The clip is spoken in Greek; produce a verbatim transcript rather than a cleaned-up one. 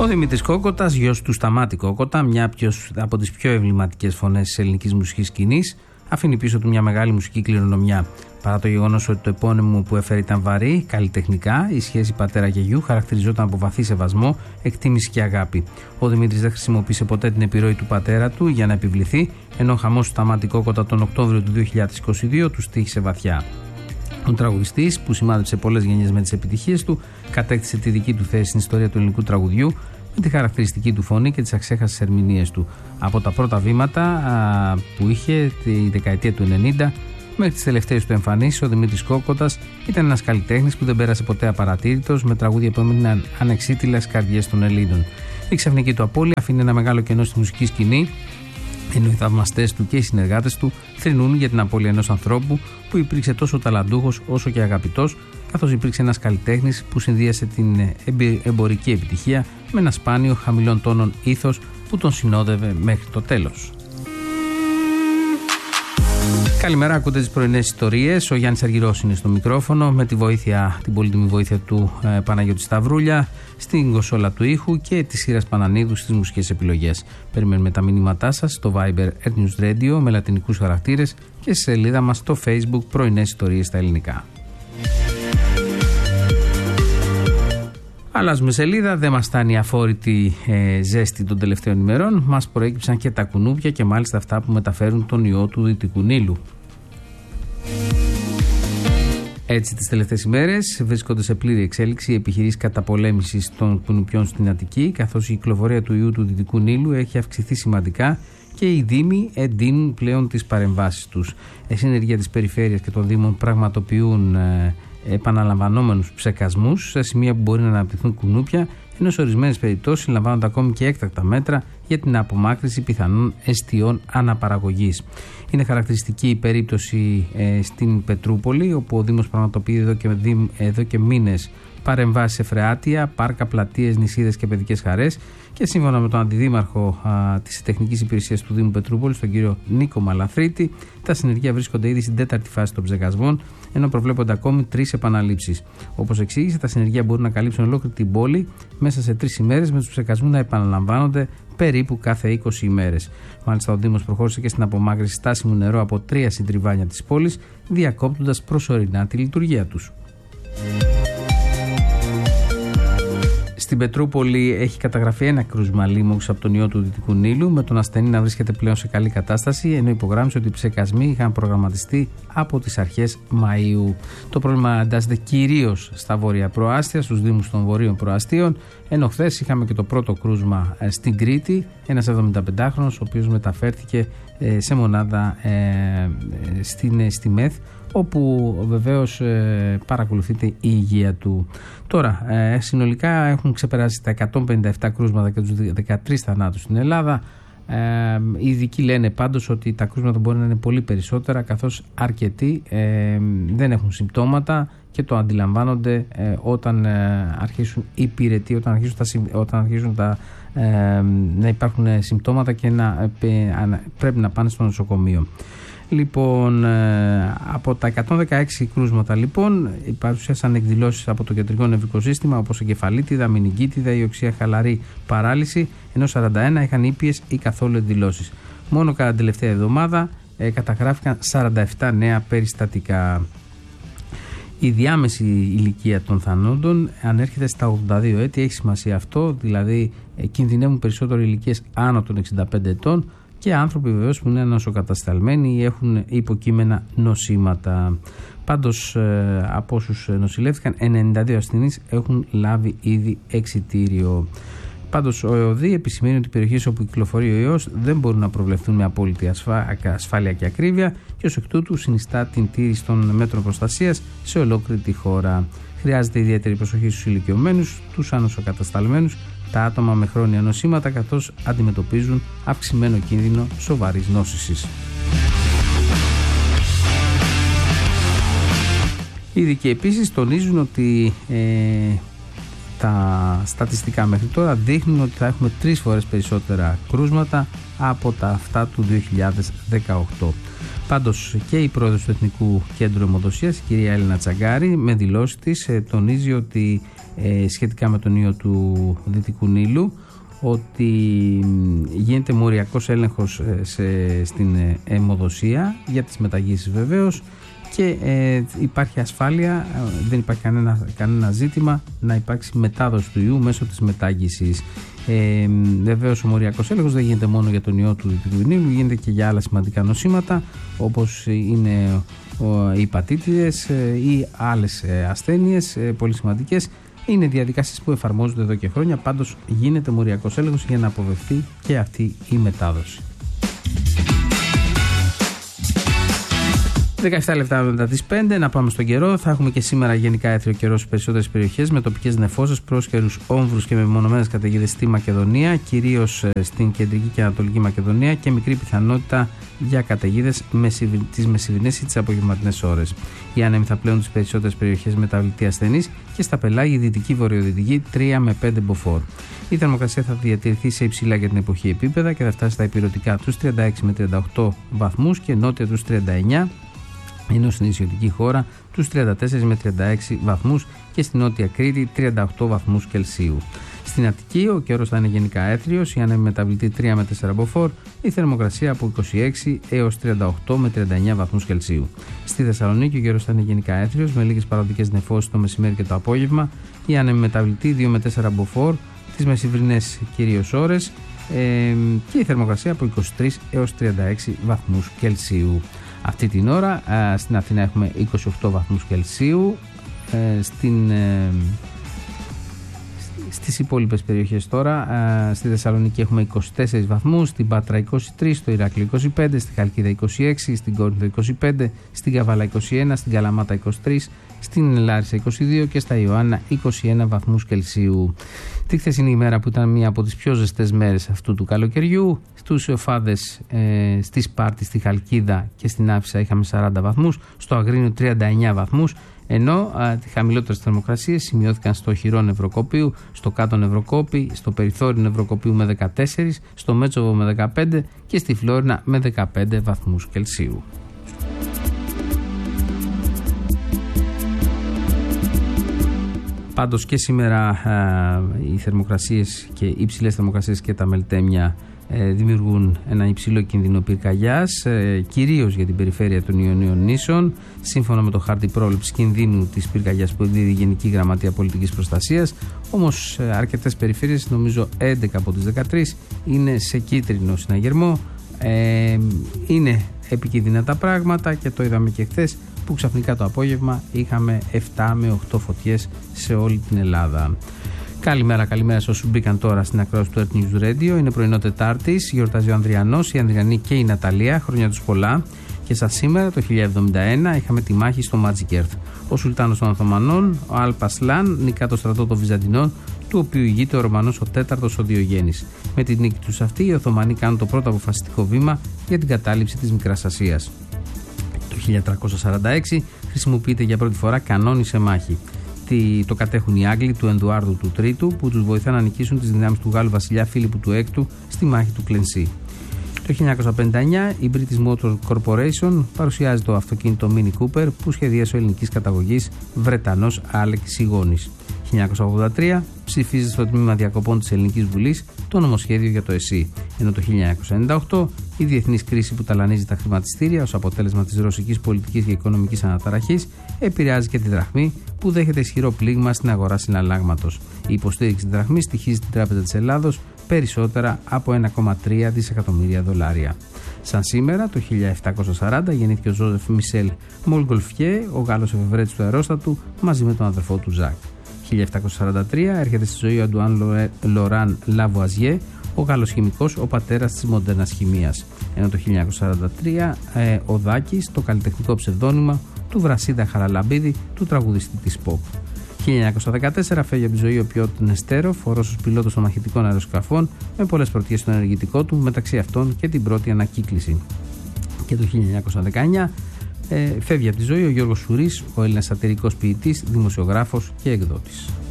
Ο Δημήτρης Κόκοτας, γιος του Σταμάτη Κόκοτα, μια από τις πιο εμβληματικές φωνές της ελληνικής μουσικής σκηνής, αφήνει πίσω του μια μεγάλη μουσική κληρονομιά. Παρά το γεγονός ότι το επώνυμο που έφερε ήταν βαρύ, καλλιτεχνικά, η σχέση πατέρα και γιου χαρακτηριζόταν από βαθύ σεβασμό, εκτίμηση και αγάπη. Ο Δημήτρης δεν χρησιμοποίησε ποτέ την επιρροή του πατέρα του για να επιβληθεί, ενώ ο χαμός του Σταμάτη Κόκοτα τον Οκτώβριο του δύο χιλιάδες είκοσι δύο του τύχησε βαθιά. Ο τραγουδιστής, που σημάδεψε πολλές γενιές με τις επιτυχίες του, κατέκτησε τη δική του θέση στην ιστορία του ελληνικού τραγουδιού με τη χαρακτηριστική του φωνή και τις αξέχαστες ερμηνείες του. Από τα πρώτα βήματα α, που είχε τη δεκαετία του ενενήντα μέχρι τις τελευταίες του εμφανίσεις, ο Δημήτρης Κόκοτας ήταν ένας καλλιτέχνης που δεν πέρασε ποτέ απαρατήρητος, με τραγούδια που έμειναν ανεξίτηλα στις καρδιές των Ελλήνων. Η ξαφνική του απώλεια αφήνει ένα μεγάλο κενό στη μουσική σκηνή, ενώ οι θαυμαστές του και οι συνεργάτες του θρηνούν για την απώλεια ενός ανθρώπου που υπήρξε τόσο ταλαντούχος όσο και αγαπητός, καθώς υπήρξε ένας καλλιτέχνης που συνδύασε την εμπορική επιτυχία με ένα σπάνιο χαμηλών τόνων ήθος που τον συνόδευε μέχρι το τέλος. Καλημέρα, ακούτε τις πρωινές ιστορίες. Ο Γιάννης Αργυρός είναι στο μικρόφωνο, με τη βοήθεια, την πολύτιμη βοήθεια του ε, Παναγιώτη Σταυρούλια, στην κονσόλα του ήχου και τη σειράς Πανανίδου στις μουσικές επιλογές. Περιμένουμε τα μηνύματά σας στο Viber Air News Radio με λατινικούς χαρακτήρες και στη σελίδα μας στο Facebook Πρωινές Ιστορίες στα ελληνικά. Αλλάζουμε σελίδα, δεν μας φτάνει η αφόρητη ε, ζέστη των τελευταίων ημερών. Μας προέκυψαν και τα κουνούπια και μάλιστα αυτά που μεταφέρουν τον ιό του Δυτικού Νείλου. Έτσι, τις τελευταίες ημέρες βρίσκονται σε πλήρη εξέλιξη οι επιχειρήσεις καταπολέμησης των κουνουπιών στην Αττική, καθώς η κυκλοφορία του ιού του Δυτικού Νείλου έχει αυξηθεί σημαντικά και οι Δήμοι εντείνουν πλέον τις παρεμβάσεις τους. Η συνεργεία της Περιφέρειας και των Δήμων πραγματοποιούν ε, επαναλαμβανόμενους ψεκασμούς σε σημεία που μπορεί να αναπτυχθούν κουνούπια, ενώ σε ορισμένες περιπτώσεις λαμβάνονται ακόμη και έκτακτα μέτρα για την απομάκρυνση πιθανών εστιών αναπαραγωγής. Είναι χαρακτηριστική η περίπτωση ε, στην Πετρούπολη, όπου ο Δήμος πραγματοποιεί εδώ και, εδώ και μήνες παρεμβάσεις σε φρεάτια, πάρκα, πλατείες, νησίδες και παιδικές χαρές, και σύμφωνα με τον Αντιδήμαρχο α, της Τεχνικής Υπηρεσίας του Δήμου Πετρούπολης, τον κύριο Νίκο Μαλαθρίτη, τα συνεργεία βρίσκονται ήδη στην τέταρτη φάση των ψεκασμών, ενώ προβλέπονται ακόμη τρεις επαναλήψεις. Όπως εξήγησε, τα συνεργεία μπορούν να καλύψουν ολόκληρη την πόλη μέσα σε τρεις ημέρες, με τους ψεκασμούς να επαναλαμβάνονται περίπου κάθε είκοσι ημέρες. Μάλιστα, ο Δήμος προχώρησε και στην απομάκρυνση στάσιμου νερού από τρία συντριβάνια της πόλης, διακόπτοντας προσωρινά τη λειτουργία τους. Στην Πετρούπολη έχει καταγραφεί ένα κρούσμα λίμωξης από τον ιό του Δυτικού Νείλου, με τον ασθενή να βρίσκεται πλέον σε καλή κατάσταση, ενώ υπογράμμισε ότι οι ψεκασμοί είχαν προγραμματιστεί από τις αρχές Μαΐου. Το πρόβλημα εντάσσεται κυρίως στα βόρεια προάστια, στους δήμους των βορείων προαστίων, ενώ χθες είχαμε και το πρώτο κρούσμα στην Κρήτη, ένας εβδομηνταπεντάχρονος, ο οποίος μεταφέρθηκε σε μονάδα στην, στη ΜΕΘ, όπου βεβαίως ε, παρακολουθείται η υγεία του. Τώρα, ε, συνολικά έχουν ξεπεράσει τα εκατόν πενήντα επτά κρούσματα και τους δεκατρείς θανάτους στην Ελλάδα. Ε, οι ειδικοί λένε πάντως ότι τα κρούσματα μπορεί να είναι πολύ περισσότερα, καθώς αρκετοί ε, δεν έχουν συμπτώματα και το αντιλαμβάνονται ε, όταν ε, αρχίσουν οι πυρετοί, όταν αρχίσουν, τα, όταν αρχίσουν τα, ε, να υπάρχουν συμπτώματα και να, ε, πρέπει να πάνε στο νοσοκομείο. Λοιπόν, από τα εκατόν δεκαέξι κρούσματα, λοιπόν, παρουσίασαν εκδηλώσεις από το κεντρικό νευρικό σύστημα, όπως εγκεφαλίτιδα, μηνυγκίτιδα ή οξεία χαλαρή παράλυση, ενώ σαράντα ένα είχαν ήπιες ή καθόλου εκδηλώσεις. Μόνο κατά την τελευταία εβδομάδα ε, καταγράφηκαν σαράντα επτά νέα περιστατικά. Η διάμεση ηλικία των θανόντων ανέρχεται στα ογδόντα δύο έτη. Έχει σημασία αυτό, δηλαδή ε, κινδυνεύουν περισσότερο ηλικίες άνω των εξήντα πέντε ετών και άνθρωποι βεβαίως που είναι νοσοκατασταλμένοι ή έχουν υποκείμενα νοσήματα. Πάντως, ε, από όσους νοσηλεύτηκαν, ενενήντα δύο ασθενείς έχουν λάβει ήδη εξιτήριο. Πάντως, ο ΕΟΔΗ επισημαίνει ότι οι περιοχές όπου κυκλοφορεί ο ιός δεν μπορούν να προβλεφθούν με απόλυτη ασφάλεια και ακρίβεια και ως εκ τούτου συνιστά την τήρηση των μέτρων προστασίας σε ολόκληρη τη χώρα. Χρειάζεται ιδιαίτερη προσοχή στους ηλικιωμένους, τους ανοσοκατασταλμένους, τα άτομα με χρόνια νοσήματα, καθώς αντιμετωπίζουν αυξημένο κίνδυνο σοβαρής νόσησης. Οι ειδικοί επίσης τονίζουν ότι ε, τα στατιστικά μέχρι τώρα δείχνουν ότι θα έχουμε τρεις φορές περισσότερα κρούσματα από τα αυτά του δύο χιλιάδες δεκαοκτώ. Πάντως και η πρόεδρος του Εθνικού Κέντρου Αιμοδοσίας, η κυρία Έλληνα Τσαγκάρη, με δηλώσεις της τονίζει ότι ε, σχετικά με τον ιό του Δυτικού Νείλου, ότι γίνεται μοριακός έλεγχος σε, στην αιμοδοσία για τις μεταγγίσεις βεβαίως και ε, υπάρχει ασφάλεια, δεν υπάρχει κανένα, κανένα ζήτημα να υπάρξει μετάδοση του ιού μέσω της μετάγγισης. Ε, βεβαίως ο μοριακός έλεγχος δεν γίνεται μόνο για τον ιό του Δυτικού Νείλου, γίνεται και για άλλα σημαντικά νοσήματα όπως είναι οι υπατήτηδες ή άλλες ασθένειες πολύ σημαντικές. Είναι διαδικασίες που εφαρμόζονται εδώ και χρόνια, πάντως γίνεται μοριακός έλεγχος για να αποφευθεί και αυτή η μετάδοση. δεκαεπτά λεπτά μετά τις πέντε, να πάμε στον καιρό. Θα έχουμε και σήμερα γενικά έθριο καιρό στις περισσότερες περιοχές με τοπικές νεφώσεις, πρόσκαιρους όμβρους και μεμονωμένες καταιγίδες στη Μακεδονία, κυρίως στην κεντρική και ανατολική Μακεδονία, και μικρή πιθανότητα για καταιγίδες τις μεσημβρινές ή τις απογευματινές ώρες. Οι άνεμοι θα πλέουν τις περισσότερες περιοχές μεταβλητή ασθενής και στα πελάγια δυτική βορειοδυτική τρία με πέντε μποφόρ. Η θερμοκρασία θα διατηρηθεί σε υψηλά για την εποχή επίπεδα και θα φτάσει στα ηπειρωτικά τους τριάντα έξι με τριάντα οκτώ βαθμούς και νότια τους τριάντα εννιά, ενώ στην νησιωτική χώρα τους τριάντα τέσσερα με τριάντα έξι βαθμούς και στην Νότια Κρήτη τριάντα οκτώ βαθμούς Κελσίου. Στην Αττική ο καιρός θα είναι γενικά έθριος, η άνεμη μεταβλητή τρία με τέσσερα μποφόρ, η θερμοκρασία από είκοσι έξι έως τριάντα οκτώ με τριάντα εννιά βαθμούς Κελσίου. Στη Θεσσαλονίκη ο καιρός θα είναι γενικά έθριος με λίγες παροδικές νεφώσεις το μεσημέρι και το απόγευμα, η άνεμη μεταβλητή δύο με τέσσερα μποφόρ τις μεσημβρινές κυρίως ώρες ε, και η θερμοκρασία από είκοσι τρία έως τριάντα έξι βαθμούς Κελσίου. Αυτή την ώρα α, στην Αθήνα έχουμε είκοσι οκτώ βαθμούς Κελσίου, ε, στην, ε, στις υπόλοιπες περιοχές τώρα, α, στη Θεσσαλονίκη έχουμε είκοσι τέσσερις βαθμούς, στην Πάτρα είκοσι τρία, στο Ηράκλειο είκοσι πέντε, στη Χαλκίδα είκοσι έξι, στην Κόρινθο είκοσι πέντε, στην Καβάλα είκοσι ένα, στην Καλαμάτα είκοσι τρία, στην Λάρισα είκοσι δύο και στα Ιωάννα είκοσι ένα βαθμούς Κελσίου. Τη χθεσινή ημέρα που ήταν μία από τις πιο ζεστές μέρες αυτού του καλοκαιριού, στους Ιωφάδες, ε, στη Σπάρτη, στη Χαλκίδα και στην Άφισσα είχαμε σαράντα βαθμούς, στο Αγρίνιο τριάντα εννιά βαθμούς, ενώ οι χαμηλότερες θερμοκρασίες σημειώθηκαν στο Χειρό Νευροκόπιου, στο Κάτω Νευροκόπι, στο Περιθώριο Νευροκοπίου με δεκατέσσερα, στο Μέτσοβο με δεκαπέντε και στη Φλόρινα με δεκαπέντε βαθμούς Κελσίου. Πάντως και σήμερα α, οι θερμοκρασίες και οι υψηλές θερμοκρασίες και τα μελτέμια ε, δημιουργούν ένα υψηλό κίνδυνο πυρκαγιάς, ε, κυρίως για την περιφέρεια των Ιωνίων νήσων, σύμφωνα με το χάρτη πρόληψης κινδύνου της πυρκαγιάς που εκδίδει η Γενική Γραμματεία Πολιτικής Προστασίας. Όμως ε, αρκετές περιφέρειες, νομίζω έντεκα από τις δεκατρείς, είναι σε κίτρινο συναγερμό. Ε, είναι επικίνδυνα τα πράγματα και το είδαμε και χθες, που ξαφνικά το απόγευμα είχαμε επτά με οκτώ φωτιές σε όλη την Ελλάδα. Καλημέρα, καλημέρα σε όσους μπήκαν τώρα στην ακρόαση του Earth News Radio. Είναι πρωινό Τετάρτης, γιορτάζει ο Ανδριανός, η Ανδριανή και η Ναταλία. Χρόνια τους πολλά. Και σαν σήμερα το χίλια εβδομήντα ένα είχαμε τη μάχη στο Magic Earth. Ο Σουλτάνος των Οθωμανών, ο Αλ-Πασλάν, νικά το στρατό των Βυζαντινών, του οποίου ηγείται ο Ρωμανός ο τέταρτος ο Διογέννης. Με την νίκη τους αυτή, οι Οθωμανοί κάνουν το πρώτο αποφασιστικό βήμα για την κατάληψη της Μικράς Ασίας. Το χίλια τριακόσια σαράντα έξι χρησιμοποιείται για πρώτη φορά κανόνι σε μάχη. Το κατέχουν οι Άγγλοι του Εντουάρδου του Τρίτου, που τους βοηθά να νικήσουν τις δυνάμεις του Γάλλου βασιλιά Φίλιππου του Έκτου στη μάχη του Κλενσί. Το χίλια εννιακόσια πενήντα εννιά η British Motor Corporation παρουσιάζει το αυτοκίνητο Mini Cooper που σχεδίασε ο ελληνικής καταγωγής Βρετανός Άλεξ Σιγώνης. χίλια εννιακόσια ογδόντα τρία ψηφίζει στο τμήμα διακοπών της Ελληνικής Βουλής το νομοσχέδιο για το ΕΣΥ. Ενώ το χίλια εννιακόσια ενενήντα οκτώ η διεθνής κρίση που ταλανίζει τα χρηματιστήρια ως αποτέλεσμα της ρωσικής πολιτικής και οικονομικής αναταραχής επηρεάζει και τη δραχμή που δέχεται ισχυρό πλήγμα στην αγορά συναλλάγματος. Η υποστήριξη της δραχμής στοιχίζει την Τράπεζα της Ελλάδος περισσότερα από ένα κόμμα τρία δισεκατομμύρια δολάρια. Σαν σήμερα, το χίλια επτακόσια σαράντα, γεννήθηκε ο Ζόζεφ Μισελ Μολγκολφιέ, ο Γάλλος εφευρέτης του αερόστατου, μαζί με τον αδερφό του Ζακ. χίλια επτακόσια σαράντα τρία έρχεται στη ζωή ο Αντουάν Λοράν Λαβουαζιέ, ο Γάλλος χημικός, ο πατέρας της μοντέρνας χημείας. Ενώ το χίλια εννιακόσια σαράντα τρία ε, ο Δάκης, το καλλιτεχνικό ψευδόνυμα του Βρασίδα Χαραλαμπίδη, του τραγουδιστή της pop. χίλια εννιακόσια δεκατέσσερα φεύγει από τη ζωή ο Πιότρ Νεστέροφ, ο Ρώσος πιλότος των μαχητικών αεροσκαφών, με πολλές πρωτιές στο ενεργητικό του, μεταξύ αυτών και την πρώτη ανακύκληση. Και το χίλια εννιακόσια δεκαεννιά ε, φεύγει από τη ζωή ο Γιώργος Σουρής, ο Έλληνας σατιρικός ποιητής, δημοσιογράφος και εκδότης.